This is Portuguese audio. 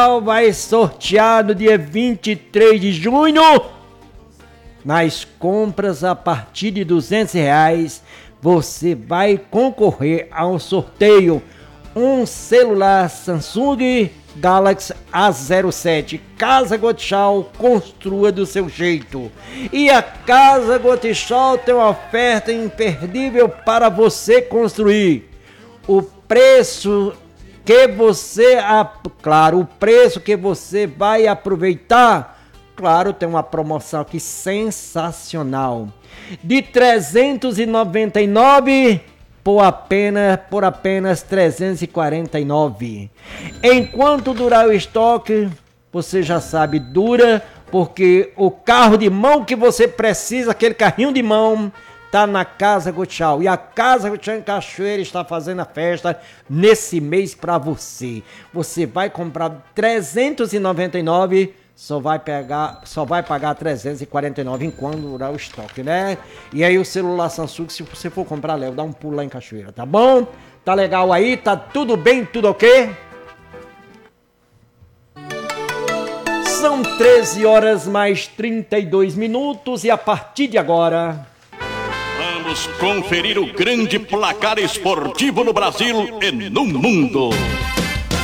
vai sortear no dia 23 de junho. Nas compras a partir de R$200, você vai concorrer a um sorteio. Um celular Samsung Galaxy A07. Casa Gotchal, construa do seu jeito. E a Casa Gotchal tem uma oferta imperdível para você construir. O preço que você, o preço que você vai aproveitar, claro, tem uma promoção aqui sensacional. De R$399 por apenas R$349. Enquanto durar o estoque, você já sabe, dura, porque o carro de mão que você precisa, aquele carrinho de mão, tá na Casa Gotchal. E a Casa Gotchal em Cachoeira está fazendo a festa nesse mês para você. Você vai comprar R$399, só vai pagar R$349 enquanto durar o estoque, né? E aí o celular Samsung, se você for comprar, Léo, dá um pulo lá em Cachoeira, tá bom? Tá legal aí? Tá tudo bem? Tudo ok? São 13h mais 32 minutos e a partir de agora... Vamos conferir o grande placar esportivo no Brasil e no mundo.